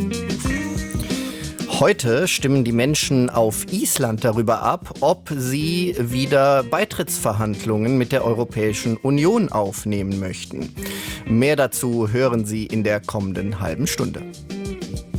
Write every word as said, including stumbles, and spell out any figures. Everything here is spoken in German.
Heute stimmen die Menschen auf Island darüber ab, ob sie wieder Beitrittsverhandlungen mit der Europäischen Union aufnehmen möchten. Mehr dazu hören Sie in der kommenden halben Stunde.